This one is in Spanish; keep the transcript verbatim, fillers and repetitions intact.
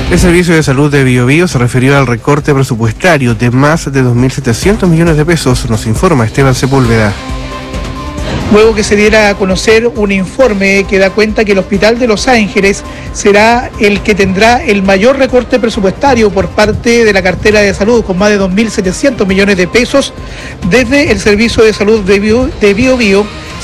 El Servicio de Salud de Biobío se refirió al recorte presupuestario de más de dos mil setecientos millones de pesos, nos informa Esteban Sepúlveda. Luego que se diera a conocer un informe que da cuenta que el Hospital de Los Ángeles será el que tendrá el mayor recorte presupuestario por parte de la cartera de salud, con más de dos mil setecientos millones de pesos, desde el Servicio de Salud de Bio, de Biobío